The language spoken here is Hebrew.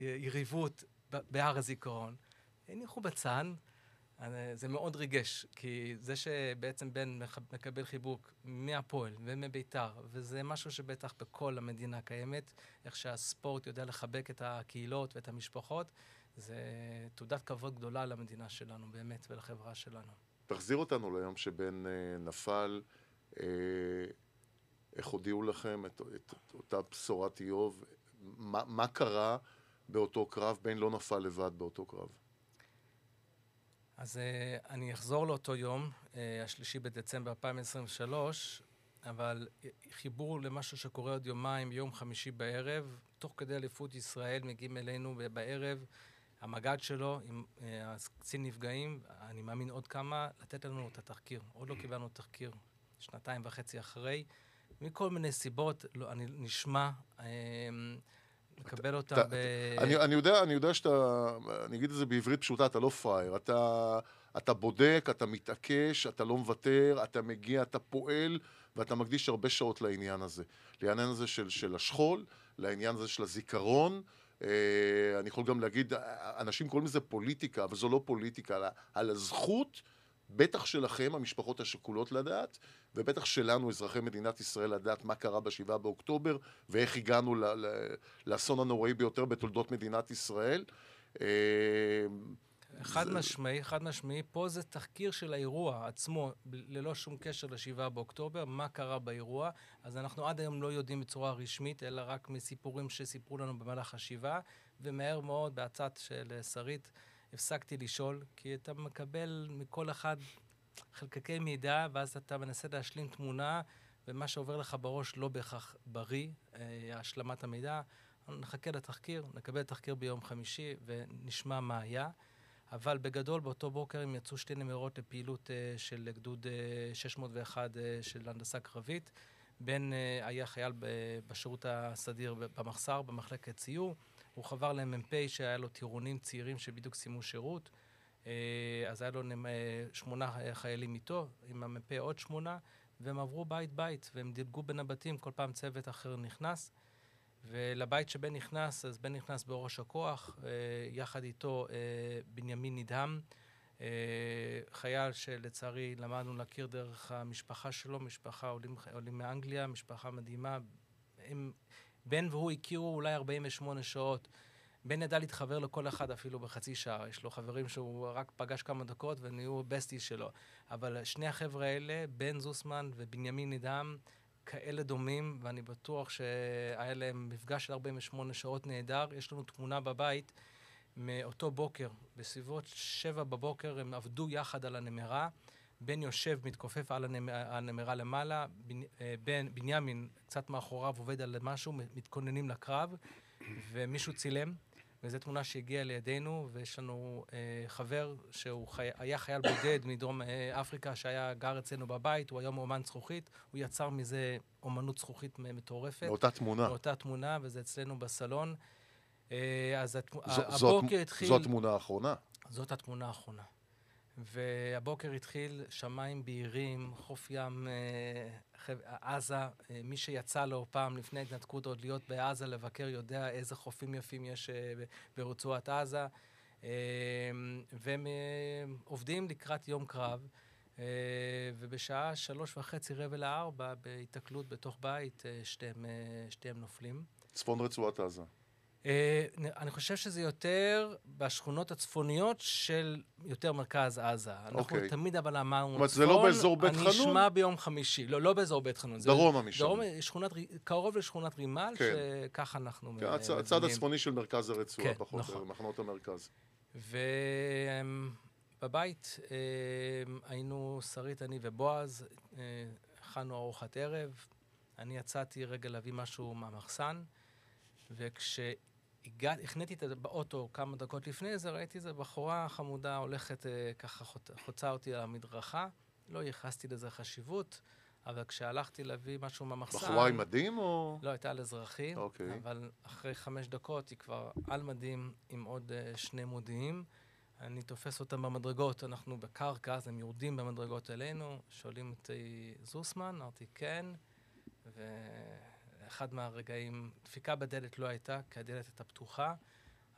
יריבות בהר הזיכרון. הניחו בצד, זה מאוד ריגש, כי זה שבעצם בן מקבל חיבוק מהפועל ומביתר, וזה משהו שבטח בכל המדינה קיימת, איך שהספורט יודע לחבק את הקהילות ואת המשפחות, זה תעודת כבוד גדולה למדינה שלנו באמת ולחברה שלנו. תחזיר אותנו ליום שבן נפל, איך הודיעו לכם את אותה בשורת איוב, מה קרה באותו קרב? בן לא נפל לבד באותו קרב. אז אני אחזור לאותו יום, השלישי בדצמבר 2023, אבל חיבור למשהו שקורה עוד יומיים, ביום חמישי בערב, תוך כדי אליפות ישראל מגיעים אלינו בערב, המג"ד שלו עם קצין נפגעים, אני מאמין עוד כמה, לתת לנו את התחקיר. עוד לא קיבלנו תחקיר, 2.5 אחרי, מכל מיני סיבות, אני נשמע, לקבל אותם אני יודע שאתה, אני אגיד את זה בעברית פשוטה, אתה לא פרייר, אתה בודק, אתה מתעקש, אתה לא מוותר, אתה מגיע, אתה פועל, ואתה מקדיש הרבה שעות לעניין הזה. לעניין הזה של השכול, לעניין הזה של הזיכרון, אני יכול גם להגיד, אנשים קוראים לזה פוליטיקה, אבל זו לא פוליטיקה, על הזכות, בטח שלכם, המשפחות השכולות לדעת, ובטח שלנו, אזרחי מדינת ישראל, לדעת מה קרה ב7 באוקטובר, ואיך הגענו לאסון הנוראי ביותר בתולדות מדינת ישראל. חד משמעי, פה זה תחקיר של האירוע עצמו, ללא שום קשר ל7 באוקטובר, מה קרה באירוע, אז אנחנו עד היום לא יודעים בצורה רשמית, אלא רק מסיפורים שסיפרו לנו במהלך השבעה, ומהר מאוד, בהצעת של שרית, הפסקתי לשאול, כי אתה מקבל מכל אחד חלקקי מידע, ואז אתה מנסה להשלים תמונה, ומה שעובר לך בראש לא בהכרח בריא, השלמת המידע. נחכה לתחקיר, נקבל תחקיר ביום חמישי, ונשמע מה היה. אבל בגדול, באותו בוקר הם יצאו 2 נמרות לפעילות של גדוד 601 של הנדסה קרבית. בן היה חייל בשירות הסדיר במחסר, במחלקת ציור. הוא חבר למ"פ שהיה לו טירונים צעירים שבדיוק סיימו שירות. אז היה לו 8 חיילים איתו, עם המ"פ עוד 8, והם עברו בית, והם דילגו בין הבתים, כל פעם צוות אחר נכנס. ולבית שבן נכנס, אז בן נכנס בראש הכוח, יחד איתו בנימין נדהם, חייל שלצערי למדנו להכיר דרך המשפחה שלו, משפחה עולים מאנגליה, משפחה מדהימה. בן והוא הכירו אולי 48 שעות. בן ידע להתחבר לכל אחד אפילו בחצי שעה. יש לו חברים שהוא רק פגש כמה דקות ונהיו בסטי שלו. אבל שני החבר'ה האלה, בן זוסמן ובנימין נדהם, כאלה דומים, ואני בטוח שהיה להם מפגש של 48 שעות נהדר. יש לנו תמונה בבית מאותו בוקר, בסביבות 7 בבוקר, הם עבדו יחד על הנמרה. בן יושב, מתכופף על הנמרה למעלה, בנימין קצת מאחוריו עובד על משהו, מתכוננים לקרב, ומישהו צילם, וזו תמונה שהגיעה לידינו, ויש לנו חבר שהוא היה חייל בודד מדרום אפריקה, שהיה גר אצלנו בבית, הוא היום אומן זכוכית, הוא יצר מזה אומנות זכוכית מטורפת. מאותה תמונה, וזה אצלנו בסלון. אז הבוקר התחיל... זו התמונה האחרונה. זאת התמונה האחרונה. והבוקר התחיל שמיים בהירים, חוף ים, עזה. מי שיצא לו פעם לפני התנתקות עוד להיות בעזה לבקר יודע איזה חופים יפים יש ברצועת עזה. והם עובדים לקראת יום קרב, ובשעה 3:30 בהתקלות בתוך בית, שתיהם נופלים. צפון רצועת עזה. אני חושב שזה יותר בשכונות הצפוניות של יותר מרכז עזה. אנחנו תמיד אבל אמרנו, זה לא באזור בית חנון? נשמע ביום חמישי. לא באזור בית חנון. דרומה משם. קרוב לשכונת רימל, שככה אנחנו מבינים. הצד הצפוני של מרכז הרצועה, פחות, מחנות המרכז. ובבית היינו שרית, אני ובועז, הכנו ארוחת ערב. אני יצאתי רגע להביא משהו מהמחסן, הכנתי את זה באוטו כמה דקות לפני זה, ראיתי איזה בחורה חמודה הולכת ככה חוצה אותי על המדרכה, לא ייחסתי לזה חשיבות, אבל כשהלכתי להביא משהו מהמחסן... בחורה עם מדים או...? לא, הייתה על אזרחי, אבל אחרי 5 דקות היא כבר על מדים עם עוד 2 מודיעים. אני תופס אותם במדרגות, אנחנו בקרקע, אז הם יורדים במדרגות אלינו, שואלים אותי זוסמן, אמרתי כן, אחד מהרגעים, דפיקה בדלת לא הייתה, כי הדלת הייתה פתוחה,